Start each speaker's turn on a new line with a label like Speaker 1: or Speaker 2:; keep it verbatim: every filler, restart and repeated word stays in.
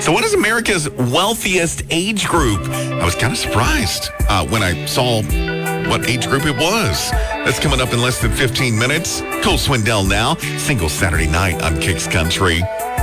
Speaker 1: So what is America's wealthiest age group? I was kind of surprised uh, when I saw what age group it was. That's coming up in less than fifteen minutes. Cole Swindell now. Single Saturday night on Kicks Country.